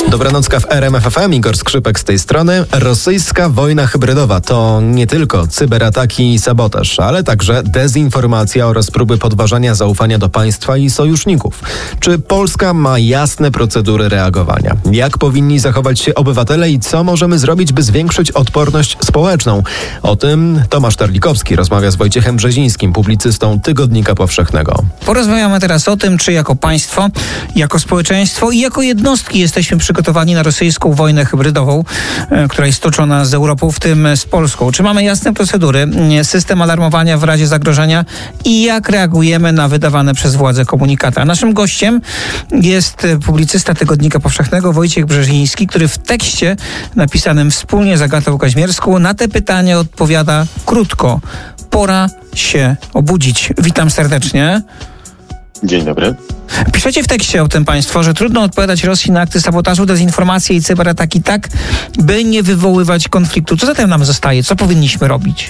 Dobranocka w RMF FM, Igor Skrzypek z tej strony. Rosyjska wojna hybrydowa to nie tylko cyberataki i sabotaż, ale także dezinformacja oraz próby podważania zaufania do państwa i sojuszników. Czy Polska ma jasne procedury reagowania? Jak powinni zachować się obywatele i co możemy zrobić, by zwiększyć odporność społeczną? O tym Tomasz Terlikowski rozmawia z Wojciechem Brzezińskim, publicystą Tygodnika Powszechnego. Porozmawiamy teraz o tym, czy jako państwo, jako społeczeństwo i jako jednostki jesteśmy przygotowani na rosyjską wojnę hybrydową, która jest toczona z Europą, w tym z Polską. Czy mamy jasne procedury, system alarmowania w razie zagrożenia i jak reagujemy na wydawane przez władze komunikaty? A naszym gościem jest publicysta Tygodnika Powszechnego Wojciech Brzeziński, który w tekście napisanym wspólnie z Agatą Kaźmierską na te pytania odpowiada krótko. Pora się obudzić. Witam serdecznie. Dzień dobry. Piszecie w tekście o tym państwo, że trudno odpowiadać Rosji na akty sabotażu, dezinformacje i cyberataki tak, by nie wywoływać konfliktu. Co zatem nam zostaje? Co powinniśmy robić?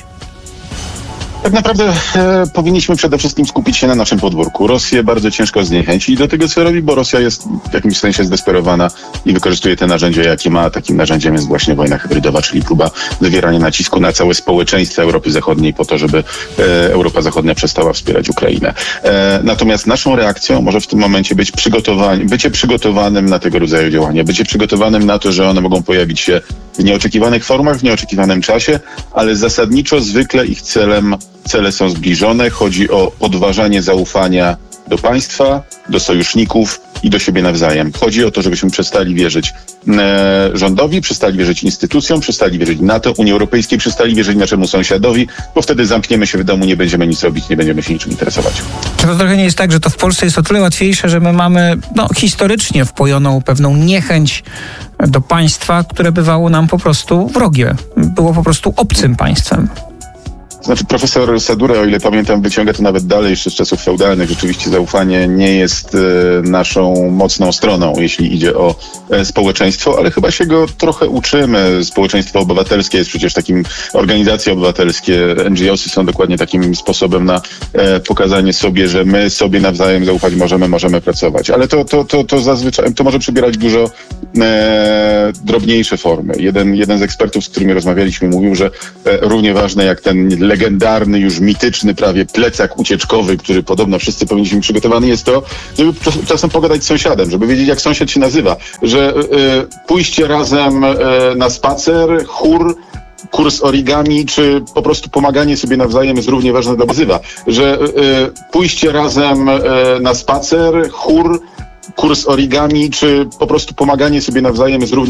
Tak naprawdę powinniśmy przede wszystkim skupić się na naszym podwórku. Rosję bardzo ciężko zniechęcić do tego, co robi, bo Rosja jest w jakimś sensie zdesperowana i wykorzystuje te narzędzia, jakie ma. Takim narzędziem jest właśnie wojna hybrydowa, czyli próba wywierania nacisku na całe społeczeństwo Europy Zachodniej po to, żeby Europa Zachodnia przestała wspierać Ukrainę. Natomiast naszą reakcją może w tym momencie być bycie przygotowanym na tego rodzaju działania, bycie przygotowanym na to, że one mogą pojawić się w nieoczekiwanych formach, w nieoczekiwanym czasie, ale zasadniczo zwykle ich cele są zbliżone. Chodzi o podważanie zaufania do państwa, do sojuszników i do siebie nawzajem. Chodzi o to, żebyśmy przestali wierzyć rządowi, przestali wierzyć instytucjom, przestali wierzyć NATO, Unii Europejskiej, przestali wierzyć naszemu sąsiadowi, bo wtedy zamkniemy się w domu, nie będziemy nic robić, nie będziemy się niczym interesować. Czy to trochę nie jest tak, że to w Polsce jest o tyle łatwiejsze, że my mamy historycznie wpojoną pewną niechęć do państwa, które bywało nam po prostu wrogie. Było po prostu obcym państwem. Znaczy profesor Sadura, o ile pamiętam, wyciąga to nawet dalej jeszcze z czasów feudalnych. Rzeczywiście zaufanie nie jest naszą mocną stroną, jeśli idzie o społeczeństwo, ale chyba się go trochę uczymy. Społeczeństwo obywatelskie jest przecież takim, organizacje obywatelskie, NGO-sy są dokładnie takim sposobem na pokazanie sobie, że my sobie nawzajem zaufać możemy pracować. Ale to zazwyczaj, to może przybierać dużo drobniejsze formy. Jeden z ekspertów, z którymi rozmawialiśmy, mówił, że równie ważne jak ten legendarny, już mityczny prawie plecak ucieczkowy, który podobno wszyscy powinniśmy przygotowany, jest to, żeby czasem pogadać z sąsiadem, żeby wiedzieć, jak sąsiad się nazywa, że pójście razem na spacer, chór, kurs origami, czy po prostu pomaganie sobie nawzajem jest równie ważne dla nazywa, że pójście razem na spacer, chór, kurs origami, czy po prostu pomaganie sobie nawzajem jest równie